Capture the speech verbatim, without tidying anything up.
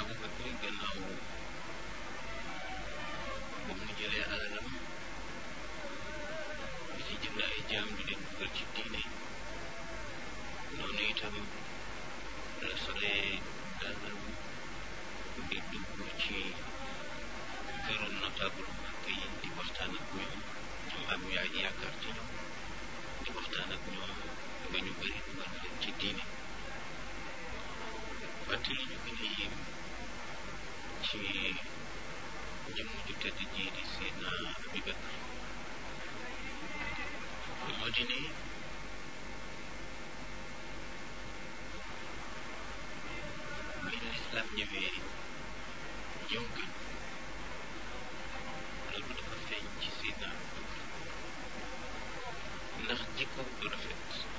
Abubakar gannaaw ba mu jëlee alalam di ci jënd ay jaam di leen dugal ci diine noonu itam la solee dalam di dugg ci këru notable Makka yi di waxtaan ak ñoom ñoom am ñu ay yaakaar ci ñoom di waxtaan ak ñoom ba ñu bëri dugal leen ci diine wante li ñu gën a yéem ci jëmm ju tedd ji di Seydina Abubakar moo di ne bi lislaam ñëwee ñëw gën loolu dafa feeñ ci Seydina Abubakar ndax jikko bu rafet